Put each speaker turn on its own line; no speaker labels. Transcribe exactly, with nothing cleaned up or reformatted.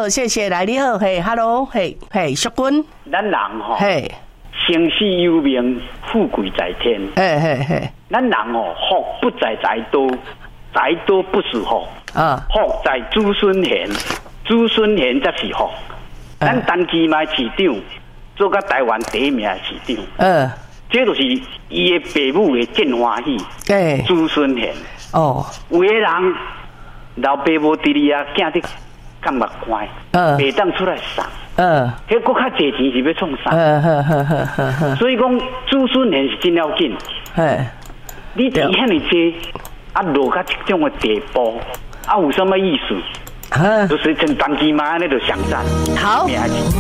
好，谢谢，来你好，嘿 ，Hello， 嘿，嘿，淑君，
咱人吼，
嘿，
生死有命，富贵在天。
嘿嘿嘿，
咱人吼，福不在财多，财多不是福，
啊，
福在子孙贤，子孙贤才是福。咱陈其迈市长做到台湾第一名市长，
嗯，
这就是伊的父母的真欢喜，
对，
子孙贤。
哦，
有的人老爸无伫哩啊，囝伫感觉乖，
嗯，
袂当出来送，
嗯，
迄搁较济钱是要创啥？
嗯呵呵呵呵呵，
所以讲子孙贤是真要紧。
嘿，
你钱遐尼济，啊落到这种的地步，啊有什么意思？
啊，
就是像陈其迈安尼就上赞，
好。